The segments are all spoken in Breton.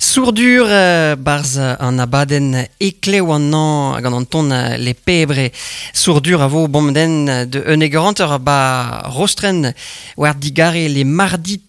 Sourdur barz an abaden eklew an an hag an anton les pebre sourdur a vo bomden de unegeranter ba rostren war digare les mardis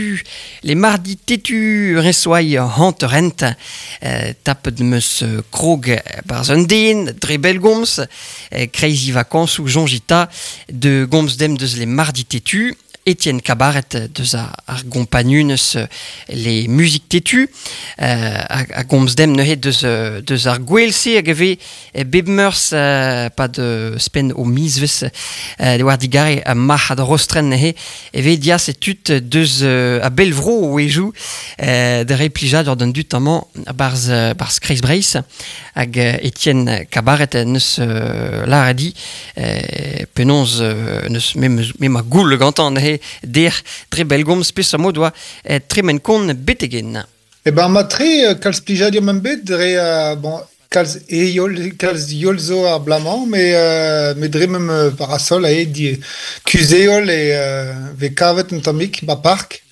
têtus resoy hant rent tap de meus krog barz un den dre bel goms crazy vacances ou jonjita de goms dem deus les mardis têtus Étienne Cabaret deus ar gompanunes les musiques têtues a gomz dem neuze deus ar gwelse hag eve bebmeurs pa de spen o misves de war digare a mahad rostren neuze eve dias et tut deus a belvro o ejou de replijad ur d'un dut amant barz Chris Brace hag Étienne Cabaret neus la a di penonz neus mem a goul gantan neuze der tre belgom spes a mo doa tre men kon betegen. Ma tre kalz plijadium an bet dre kalz yol zo ar blamant me dre mem parasol di kuzeol ve kavet un tammik ba park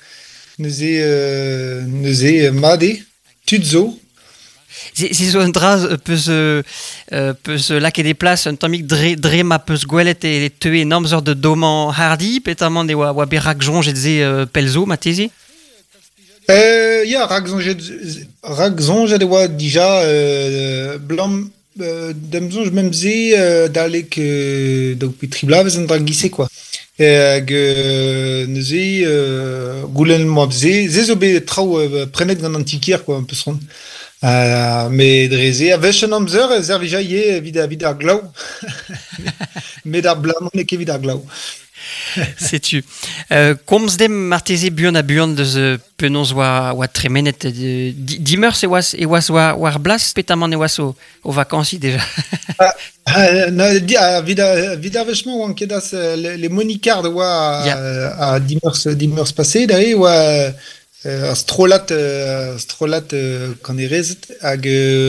neuze made tud zo. Si zo un draz peus laket e plas un tammik dre ma peus gwelet e teue enormzor de doman hardi petamant e oa berak jonj et ze pelzo ma tezi? Ya, rak zonjet e oa dija blam demzonj mem ze dalek daou petriblavez an dra gise quoi. Hag neuze goulenn moa ze zo bet traoù prenet gant an tikir quoi un peus ron. Mais dreze a vech an amzer zervija ye vid ar glav met ar blamant ne ket vid ar glav. Sais-tu komz dem marteze buan a buan deus penons oa tremenet dimeurs e oas war blas petamant e oas o vakansi deja. Vid ar vechman oan kedas les monikard oa a dimeurs pase da e oa strolat kan e rezet hag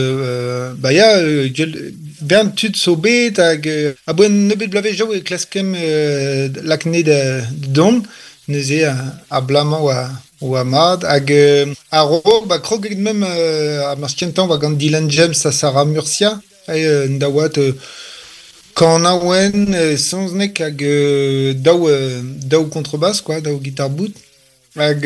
bern tud so bet hag a boen nebet blave jau e klaskem lakne de don neuze a blamant oa mad hag a ro krog mem a mar stientan oa gant Dylan James a Sarah Murcia en daouat kan aouen sansnek hag daou contrebass quoi, daou guitar boot hag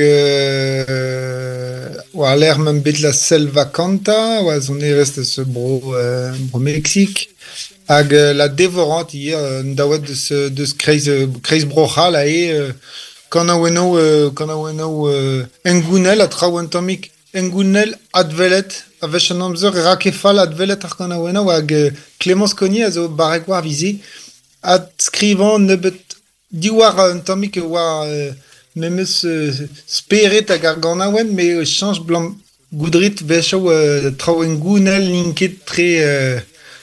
oa l'air mem bet la selva canta oa zon e rest ce bro Mexique hag la dévorante hier un daouat deus kreiz brochal a kan a weno engounel a traoù un tammik engounel advelet a vech an amzer rakefal advelet ar kan a weno hag Clémence Cognier a zo barek war vize ad skrivan nebet diwar un tammik oa memes speret hag ar gant aouen me chanj blam goudrit vechou traoù engounel linket tre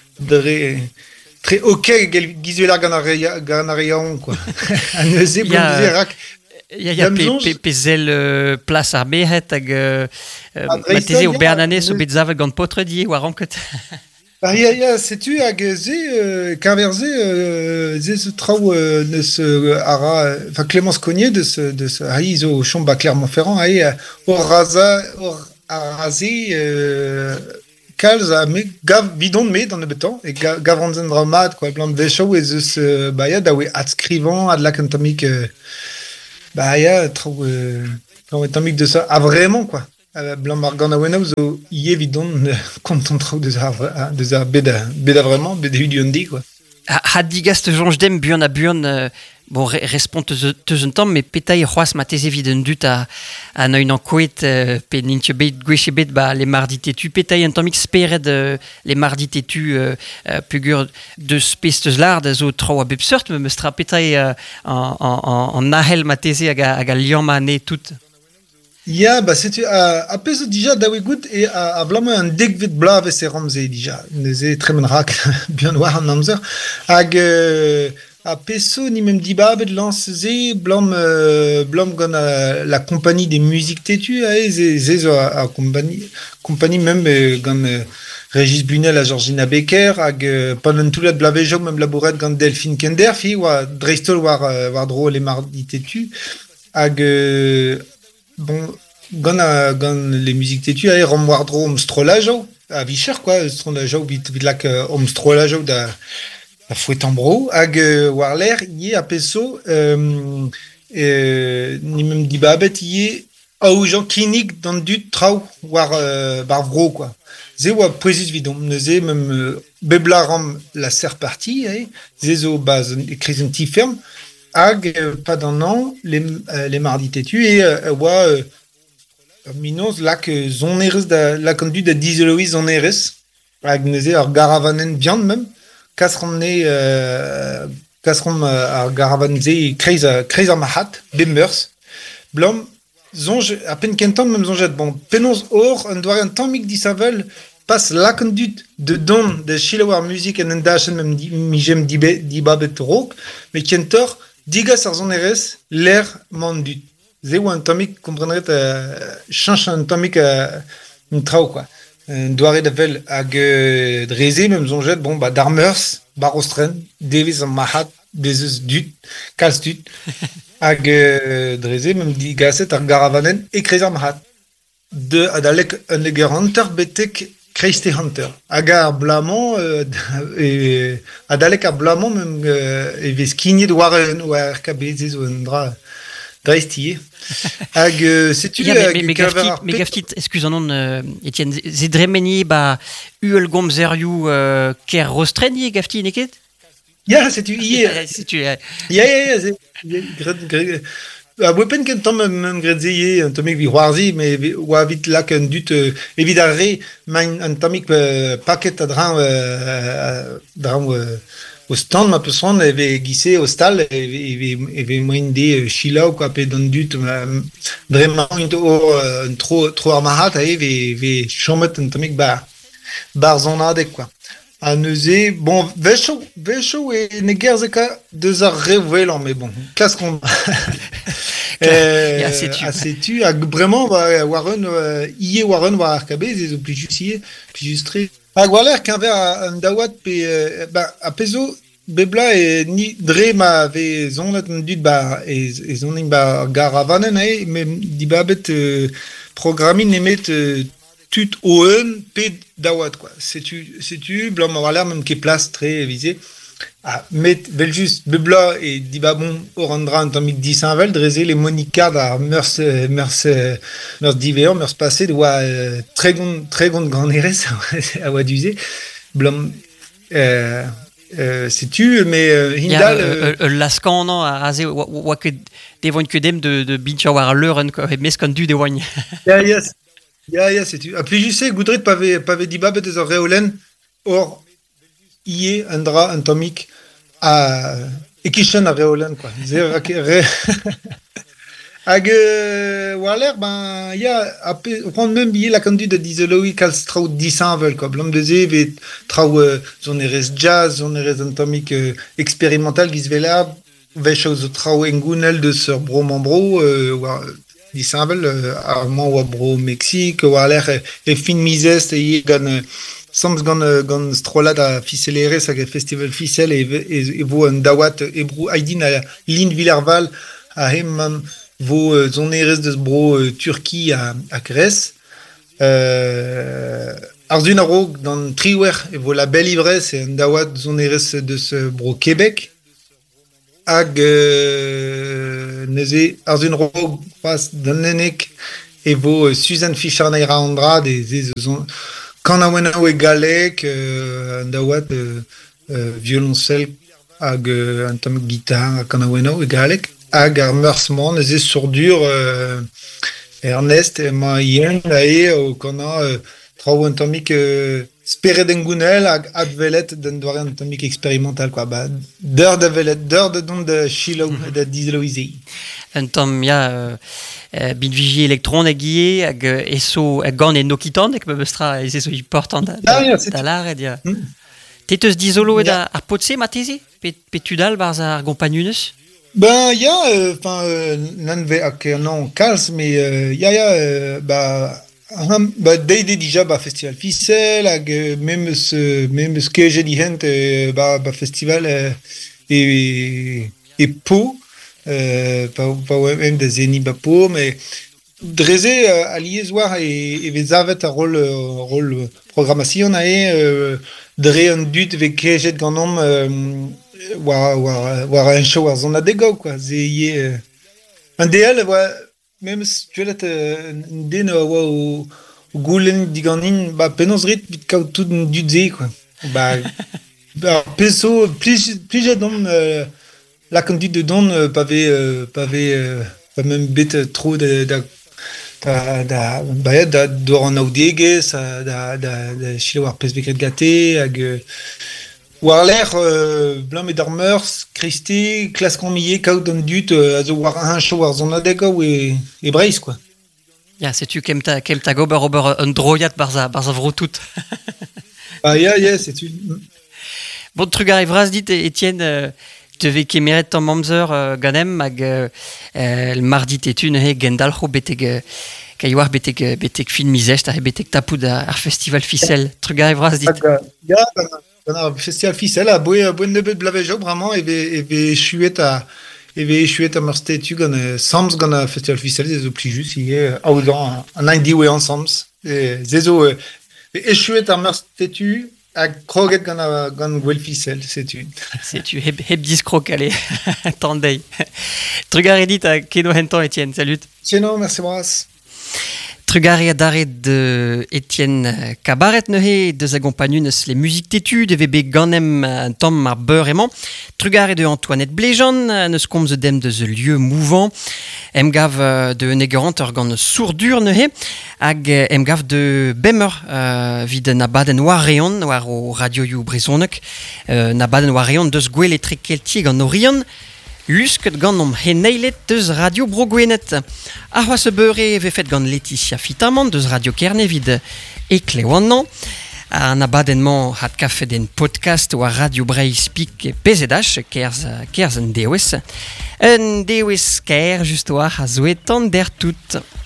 ok gizuelar gant ar yaon quoi. A neuze blam dize rak Ya pezel plas ar behet hag mateze o bernanez o bet zavet gant potredi war ranket. Ya, setu hag ze kaverze ze traoù neus ara Clémence Cognier deus a-hi zo chom ba Clermont-Ferrand or raze kalz a me gav bidon met an ebetan e gav ranzen dra mat quoi blant vechou ez eus daoue adskrivan ad lak un tammik traoù un tammik deus a vraiment quoi. Blant mar gant a weno zo ie vidon kontant traoù deus a beda vraiment beda udiondi quoi. Ha digast jonj dem buan a buan bon respont teus un tamm mais petai c'hoaz ma teze vid un dut a neuñ an koet pe n'intio bet gweche bet les mardis têtus petai un tammik speret les mardis têtus pugur deus pez teus lard zo traoù a bep seurt meus tra petai an nahel ma teze hag a liam ma ne tout. Ya, setu a pez dija daoue gout e a vlama un degvet blavez e ramze dija neuze tremen rak buan war an amzer hag a peso ni mem dibabet lance ze blam gant la compagnie des musiques têtues ze zo a compagnie mem gant Régis Bunel a Georgina Becker hag pan toulet blavejok mem labouret gant Delphine Kender fi oa dreistol war dro les mardis têtus hag bon gant les musiques tétu, rom war-dro omstrolajo, a vicher, quoi, strolajo, vit lak omstrolajo da fouet en bro, hag war l'air, a peso, ni même dibabet, au gens kinig dans du trau war bar vro, quoi. Ze oa poesis vidom, neuze même bebla ram la ser parti, ze zo baz ekriz un ti ferme, hag pas d'un an, les mardis tétu, et oa minos lak zonerez da la condu da dizeloiz zonerez, hag neuze ar garavanen viand même, kasran ar garavan ze kreiz ar mahat, bemmers, blom, zonj, à peine qu'un temps, même zonjet, bon, penons or, un doigt un temps mic disavel, passe la conduite de don de Chilawar musique et n'endachen même mi j'aime dibabet rock, mais kentor, diga sar zoneres, l'air mandut. Zé ou un temps mic comprendrait, change un temps mic, un trau, quoi. Un doigt de vel, hag, drezé, même zonjet, bon, bah, d'armeurs, barostren, devis en mahat, bezes dut, kals dut. Hag dreze, même di gaset ar garavanen e krezar mahat. De adalek un eger hunter betek kreiste hunter. Hag ar blamant, adalek ar blamant, même e vez kinit war kabezez o un dreistie. Hag setu mais gaftit, excuse non, Etienne, zedremeni ba uel gomzerioù ker rostreni gafti neket? Ya, setu ie. Setu Ya, a wepen ken tamm même gredzeye un tomik vi c'hoarzi, mais oa vit lak un dut evit ar re main un tomik paket a dran o stand ma peus ran eve gise o stal eve moin de chilaou quoi pe d'un dut vraiment un tro ar mahat a eve chomet un tomik bar zonadek quoi. A neuze, bon, vecho e ne gerzeka deus ar revelan, mais bon, klas qu'on... a setu, hag bremañ waren, ie waren war ar kabez, ez o plijus tre. Hag war l'air qu'un ver an daouat pe, a pezo, bebla e ni dre ma ve zonet an dut e zonin garavanen mais dibabet programmin nemet tut oen pe daouat quoi. C'est-tu blanc avoir l'air même qui est place très visé. Ah, mais vel juste bebla et dibabon orandra en tamik 10 vel dreze les monicard à meurs d'hiver meurs passé de très grande granderes à wadusé blanc sais-tu mais hindal lascan non a ze wa que devon que dem de bincha war leuren meskan de wagn. Ya, c'est-tu. A plus je sais, goudret pave dibabet des réolen, or, ie, un dra, un tomic, a, ekishen a réolen, quoi. Hag, waler, ben, ya, prendre même billet la conduite de dizeloi kal strau 10 vel, quoi. Blom de ze, ve trau, zonerez jazz, zonerez un tomic expérimental, gizvela, vech zo trau engounel de seur bro mambro, disable armand ou bro Mexique ou à l'air et fin misest et gan soms gan strolad a ficelere sa festival ficel et vo un dawat ebru aidin a lin Villerval a hem vo zonerez de bro Turquie à Grèce arzun aro dans triwer et vo la belle ivresse et un dawat zonerez de ce bro Québec hag neuze arzun rog pas d'annenek e vo Suzanne Fischer naira andra des kanawena e galek an daouat violoncelle hag an tam guitare kanawena e galek hag ar meursman neuze sourdur Ernest ma yen ae o kana trao an tamik speret d'engounel hag advelet d'un doare an tamik expérimental quoi ba d'heure de don de chilo de dizeloizei un tom ya bidvigi électron aguié hag eso gant en nokitan ek mebestra eso important da lar et dia teteus dizolo et ar potse matezi petudal barz ar gompagnunus. Ben ya nan ve ak non kals mais ya deide déjà festival ficel hag même ce que j'ai dit festival et po pas même de zeni po mais dreze aliez war e vez avet a rôle programmation dre an dud ve kejet ganom war un show war zon adego quoi ze ie un DL même tuelet un den o goulen diganin ba penaos rit bit kaout tout dud ze quoi ba peso plus dom la conduite de don pas même bête trop da dor an audegez da chile war pez bekret gate hag war l'air blanc et d'armeurs Christi classe comillé kaout an dut a zo war un show war zon adego e breiz quoi. Ya, setu kemta gober ober un droiat barza vrotout. Ya, setu. Bon, trugar e vras dit, Etienne, devez kemeret an mamzer ganem hag el mardi tetu neuze gendalc'ho beteg kaiwar beteg film mizest ha beteg tapout ar festival Ficel. Trugar e vras dit. Ya, gant festival Ficel a boe nebet blavejo bramañ eve chuet a meur stetu gant sams gant festival Ficel zezo plijus aoudan an hain diwe an sams zezo chuet a meur stetu a kroget gant gwell Ficel setu. Setu heb diskrok ale tandei. Trugar e dit a keno hentan Etienne, salut. Tieno, merci bras. Trugare a dare de Etienne Kabaret neuze deus accompagnunez les musiques tetu de vebe ganem un tamm mar beur emañ. Trugare de Antoinette Bléjan neus komz dem deus lieu mouvant. Em gav de negerant ur gant sourdur neuze hag em gav de bemer vid nabaden war reon war o radioioù brezhoneg nabaden war reon deus gwell etre kelti gant orion. Lusket gant om heneilet deus radio brogwenet. A c'hoaz beure vefet gant Laetitia Fitamant deus radio Kerne vid eklewannan. An abadenman hat kafet en podcast war radio Breizh Pik PZH kerz un deouez. Un deouez ker just war a zoetan der tout.